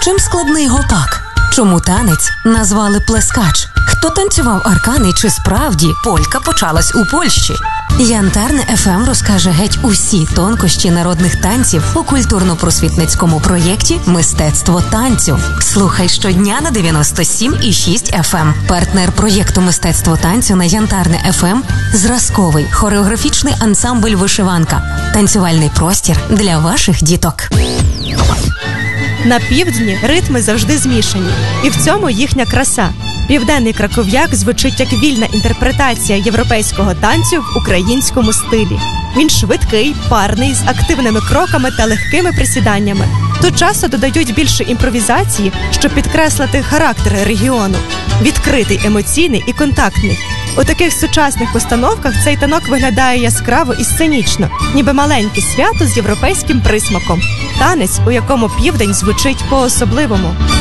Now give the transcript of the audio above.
Чим складний гопак? Чому танець назвали плескач? Хто танцював аркани, чи справді полька почалась у Польщі? Янтарне ФМ розкаже геть усі тонкощі народних танців у культурно-просвітницькому проєкті «Мистецтво танцю». Слухай щодня на 97,6 ФМ. Партнер проєкту «Мистецтво танцю» на Янтарне ФМ – зразковий хореографічний ансамбль «Вишиванка». Танцювальний простір для ваших діток. На півдні ритми завжди змішані. І в цьому їхня краса. Південний краков'як звучить як вільна інтерпретація європейського танцю в українському стилі. Він швидкий, парний, з активними кроками та легкими присіданнями. Тут часто додають більше імпровізації, щоб підкреслити характер регіону. Відкритий, емоційний і контактний. У таких сучасних постановках цей танок виглядає яскраво і сценічно, ніби маленьке свято з європейським присмаком. Танець, у якому південь звучить по-особливому.